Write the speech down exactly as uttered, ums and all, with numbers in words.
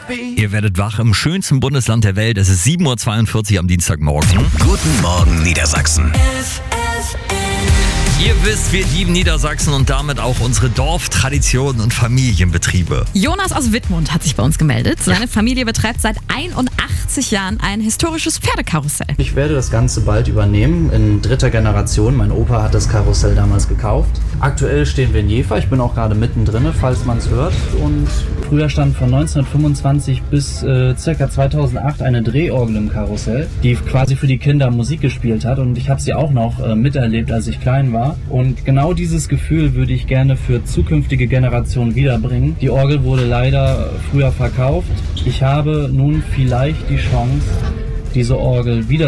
Ihr werdet wach im schönsten Bundesland der Welt. Es ist sieben Uhr zweiundvierzig am Dienstagmorgen. Guten Morgen Niedersachsen. Ihr wisst, wir lieben Niedersachsen und damit auch unsere Dorftraditionen und Familienbetriebe. Jonas aus Wittmund hat sich bei uns gemeldet. Seine Familie betreibt seit einundachtzig Jahren ein historisches Pferdekarussell. Ich werde das Ganze bald übernehmen, in dritter Generation. Mein Opa hat das Karussell damals gekauft. Aktuell stehen wir in Jever, ich bin auch gerade mittendrin, falls man es hört. Und früher stand von neunzehnhundertfünfundzwanzig bis äh, ca. zweitausendacht eine Drehorgel im Karussell, die quasi für die Kinder Musik gespielt hat. Und ich habe sie auch noch äh, miterlebt, als ich klein war. Und genau dieses Gefühl würde ich gerne für zukünftige Generationen wiederbringen. Die Orgel wurde leider früher verkauft. Ich habe nun vielleicht die Chance, diese Orgel wieder